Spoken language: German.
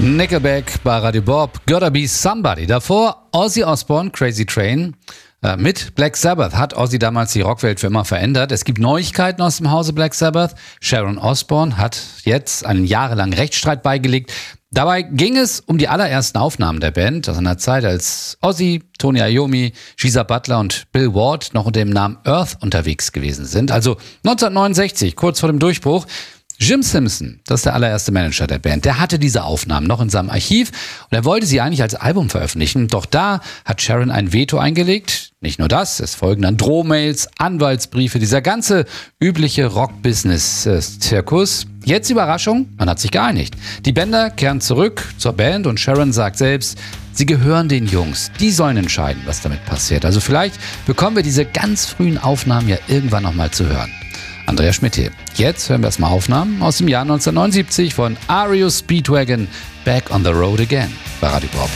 Nickelback bei Radio Bob, Gotta Be Somebody. Davor Ozzy Osbourne, Crazy Train. Mit Black Sabbath hat Ozzy damals die Rockwelt für immer verändert. Es gibt Neuigkeiten aus dem Hause Black Sabbath. Sharon Osbourne hat jetzt einen jahrelangen Rechtsstreit beigelegt. Dabei ging es um die allerersten Aufnahmen der Band aus einer Zeit, als Ozzy, Tony Iommi, Geezer Butler und Bill Ward noch unter dem Namen Earth unterwegs gewesen sind. Also 1969, kurz vor dem Durchbruch. Jim Simpson, das ist der allererste Manager der Band, der hatte diese Aufnahmen noch in seinem Archiv und er wollte sie eigentlich als Album veröffentlichen. Doch da hat Sharon ein Veto eingelegt. Nicht nur das, es folgen dann Drohmails, Anwaltsbriefe, dieser ganze übliche Rock-Business-Zirkus. Jetzt Überraschung, man hat sich geeinigt. Die Bänder kehren zurück zur Band und Sharon sagt selbst, sie gehören den Jungs. Die sollen entscheiden, was damit passiert. Also vielleicht bekommen wir diese ganz frühen Aufnahmen ja irgendwann nochmal zu hören. Andreas Schmidt hier. Jetzt hören wir erstmal Aufnahmen aus dem Jahr 1979 von REO Speedwagon, Back on the Road Again bei Radio Bob.